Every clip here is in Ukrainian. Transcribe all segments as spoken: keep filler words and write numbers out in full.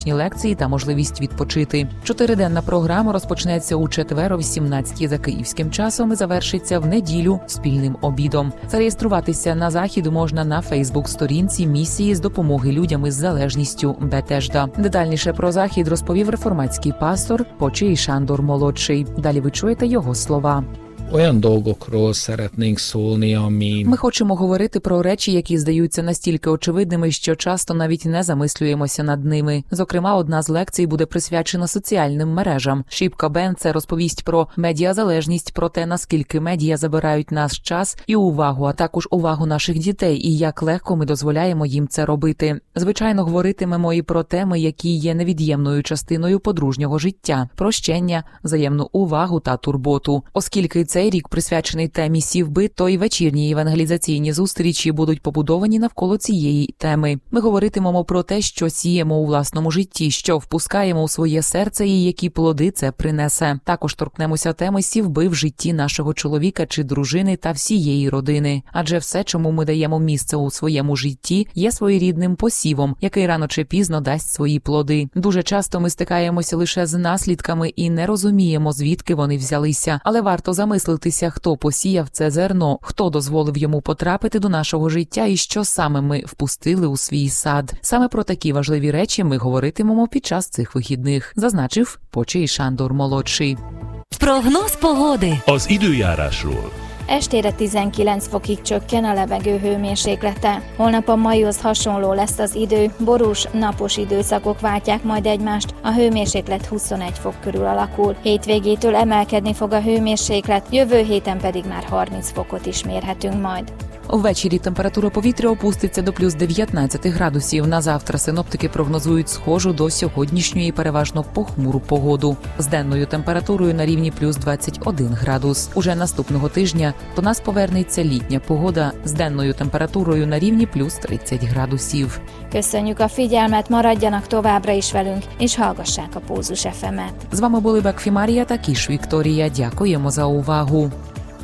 лекції та можливість відпочити. Чотириденна програма розпочнеться у четвер о вісімнадцятій за київським часом і завершиться в неділю спільним обідом. Зареєструватися на захід можна на фейсбук-сторінці місії з допомоги людям із залежністю Бетежда. Детальніше про захід розповів реформатський пастор Pocséi Sándor молодший. Далі ви чуєте його слова. Olyan dolgokról szeretnénk szólni, ami... Ми хочемо говорити про речі, які здаються настільки очевидними, що часто навіть не замислюємося над ними. Зокрема, одна з лекцій буде присвячена соціальним мережам. Шіпка Бен це розповість про медіазалежність, про те, наскільки медіа забирають наш час і увагу, а також увагу наших дітей, і як легко ми дозволяємо їм це робити. Звичайно, говоритимемо і про теми, які є невід'ємною частиною подружнього життя – прощення, взаємну увагу та турботу. Оскільки це Цей рік присвячений темі сівби, то й вечірні евангелізаційні зустрічі будуть побудовані навколо цієї теми. Ми говоритимемо про те, що сіємо у власному житті, що впускаємо у своє серце і які плоди це принесе. Також торкнемося теми сівби в житті нашого чоловіка чи дружини та всієї родини. Адже все, чому ми даємо місце у своєму житті, є своєрідним посівом, який рано чи пізно дасть свої плоди. Дуже часто ми стикаємося лише з наслідками і не розуміємо, звідки вони взялися. Але варто замислитися, хто посіяв це зерно, хто дозволив йому потрапити до нашого життя і що саме ми впустили у свій сад. Саме про такі важливі речі ми говоритимемо під час цих вихідних, зазначив Pocséi Sándor молодший. Прогноз погоди. Az időjárásról. Estére tizenkilenc fokig csökken a levegő hőmérséklete. Holnap a maihoz hasonló lesz az idő, borús, napos időszakok váltják majd egymást, a hőmérséklet huszonegy fok körül alakul. Hétvégétől emelkedni fog a hőmérséklet, jövő héten pedig már harminc fokot is mérhetünk majd. Ввечері температура повітря опуститься до плюс дев'ятнадцять градусів. На завтра синоптики прогнозують схожу до сьогоднішньої переважно похмуру погоду. З денною температурою на рівні плюс двадцять один градус. Уже наступного тижня до нас повернеться літня погода з денною температурою на рівні плюс тридцять градусів. Köszönjük a figyelmet, maradjanak továbbra is velünk, és hallgassák a Pózus еф ем-et. З вами були Бекфі Марія та Кіш Вікторія. Дякуємо за увагу.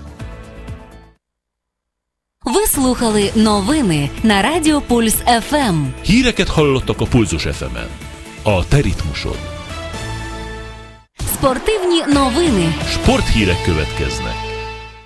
Ви слухали новини на Радіо Пульс еф ем. Híreket hallottak a Pulzus еф ем-en. A te ritmusod. Спортивні новини. Sporthírek következnek.